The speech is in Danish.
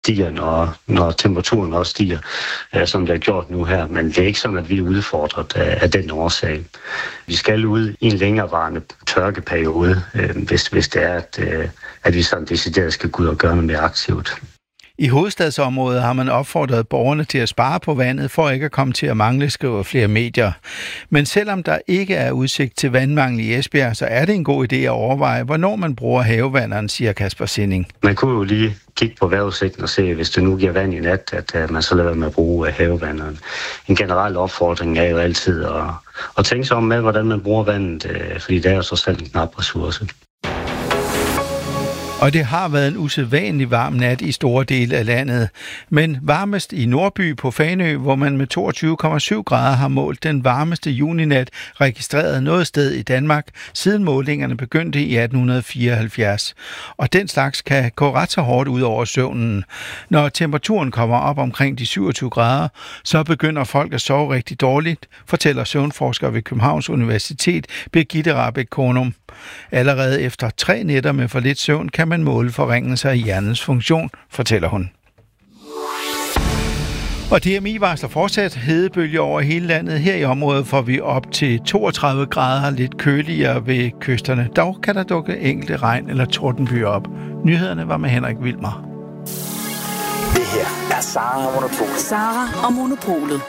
stiger, når temperaturen også stiger, som det er gjort nu her. Men det er ikke sådan, at vi er udfordret af den årsag. Vi skal ud i en længerevarende tørkeperiode, hvis det er, at vi sådan decideret skal gå ud og gøre noget mere aktivt. I hovedstadsområdet har man opfordret borgerne til at spare på vandet, for ikke at komme til at mangle, skriver flere medier. Men selvom der ikke er udsigt til vandmangel i Esbjerg, så er det en god idé at overveje, hvornår man bruger havevanderen, siger Kasper Sinding. Man kunne jo lige kigge på vejrudsigten og se, hvis det nu giver vand i nat, at man så lader være med at bruge havevanderen. En generel opfordring er jo altid at tænke sig om med, hvordan man bruger vandet, fordi det er jo så selv en knap ressource. Og det har været en usædvanlig varm nat i store dele af landet. Men varmest i Nordby på Fanø, hvor man med 22,7 grader har målt den varmeste juninat registreret noget sted i Danmark, siden målingerne begyndte i 1874. Og den slags kan gå ret så hårdt ud over søvnen. Når temperaturen kommer op omkring de 27 grader, så begynder folk at sove rigtig dårligt, fortæller søvnforsker ved Københavns Universitet, Birgitte Rahbek Kornum. Allerede efter 3 nætter med for lidt søvn kan man måle forringelser i hjernens funktion, fortæller hun. Og DMI varsler fortsat hedebølge over hele landet. Her i området får vi op til 32 grader, lidt køligere ved kysterne. Dog kan der dukke enkelte regn- eller tordenbyer op. Nyhederne var med Henrik Wilmer. Det her er Sara og Monopolet. Sara og Monopolet.